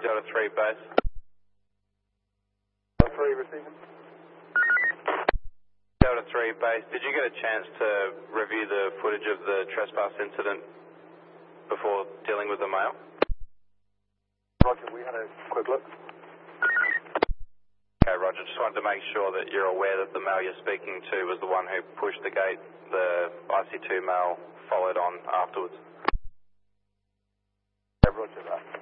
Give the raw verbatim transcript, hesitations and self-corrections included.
Delta three base. Delta three receiving. Delta three base, did you get a chance to review the footage of the trespass incident before dealing with the male? Roger, we had a quick look. Okay, Roger, just wanted to make sure that you're aware that the male you're speaking to was the one who pushed the gate. The I C two male followed on afterwards. Yeah, roger that.